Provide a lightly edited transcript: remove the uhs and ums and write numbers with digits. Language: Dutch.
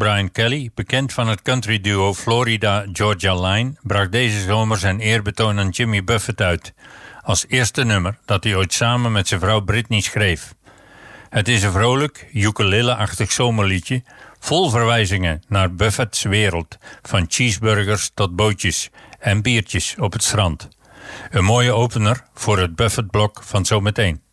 Brian Kelly, bekend van het country duo Florida Georgia Line, bracht deze zomer zijn eerbetoon aan Jimmy Buffett uit, als eerste nummer dat hij ooit samen met zijn vrouw Britney schreef. Het is een vrolijk, ukulele-achtig zomerliedje, vol verwijzingen naar Buffett's wereld, van cheeseburgers tot bootjes en biertjes op het strand. Een mooie opener voor het Buffett-blok van zometeen.